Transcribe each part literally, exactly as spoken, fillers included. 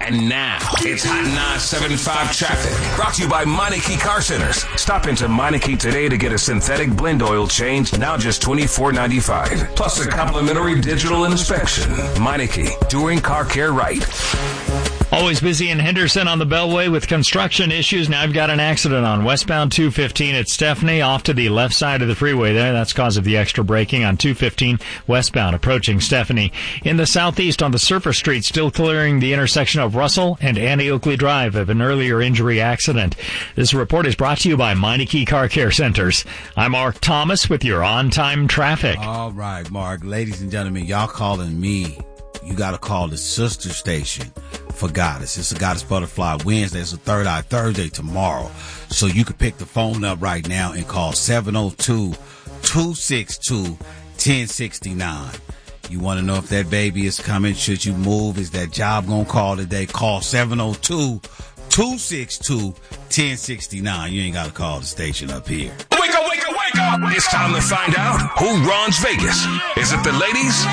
And now, it's Hot nine seventy-five traffic. Brought to you by Meineke Car Centers. Stop into Meineke today to get a synthetic blend oil change, now just twenty-four ninety-five. Plus a complimentary digital inspection. Meineke, doing car care right. Always busy in Henderson on the Beltway with construction issues. Now I've got an accident on westbound two fifteen at Stephanie, off to the left side of the freeway there. That's cause of the extra braking on two fifteen westbound approaching Stephanie. In the southeast on the Surface Street, still clearing the intersection of Russell and Annie Oakley Drive of an earlier injury accident. This report is brought to you by Meineke Car Care Centers. I'm Mark Thomas with your on-time traffic. All right, Mark. Ladies and gentlemen, y'all calling me. You got to call the sister station for Goddess. It's a Goddess Butterfly Wednesday. It's a Third Eye Thursday tomorrow. So you can pick the phone up right now and call seven oh two, two six two, one oh six nine. You want to know if that baby is coming? Should you move? Is that job going to call today? Call seven oh two, two six two, one oh six nine. You ain't got to call the station up here. Wake up, wake up, wake up! It's time to find out who runs Vegas. Is it the ladies?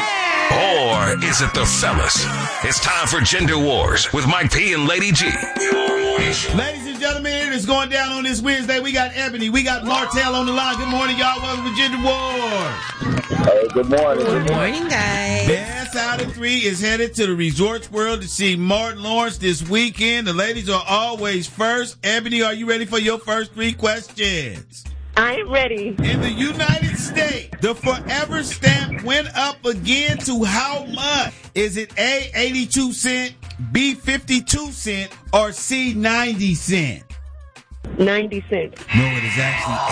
Or is it the fellas? It's time for Gender Wars with Mike P and Lady G. Ladies and gentlemen, it's going down on this Wednesday. We got Ebony. We got Martell on the line. Good morning, y'all. Welcome to Gender Wars. Hey, good morning. Good morning, guys. Best out of three is headed to the Resorts World to see Martin Lawrence this weekend. The ladies are always first. Ebony, are you ready for your first three questions? I am ready. In the United States, the Forever Stamp went up again to how much? Is it A, eighty-two cents, B, fifty-two cents, or C, ninety cents? ninety cents. No, it is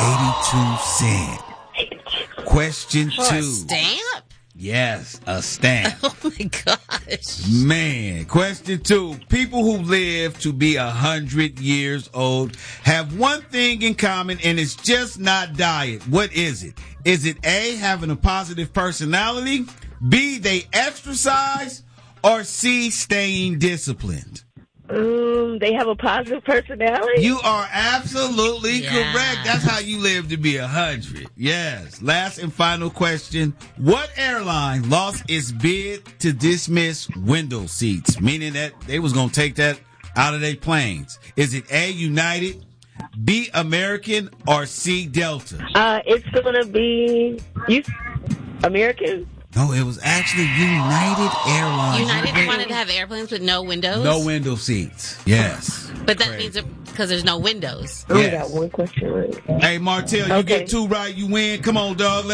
actually eighty-two cents. Question For two. a stamp? Yes, a stamp. Oh, my gosh. Man, question two. People who live to be a hundred years old have one thing in common, and it's just not diet. What is it? Is it A, having a positive personality, B, they exercise, or C, staying disciplined? Um, they have a positive personality? You are absolutely Yeah. correct. That's how you live to be a hundred. Yes. Last and final question. What airline lost its bid to dismiss window seats? Meaning that they was going to take that out of their planes. Is it A, United, B, American, or C, Delta? Uh, it's going to be you, American. No, it was actually United Airlines. United wanted to have airplanes with no windows? No window seats. Yes. But that means because there's no windows. I only Yes. got one question right. Hey, Martell, you Okay. get two right, you win. Come on, dog.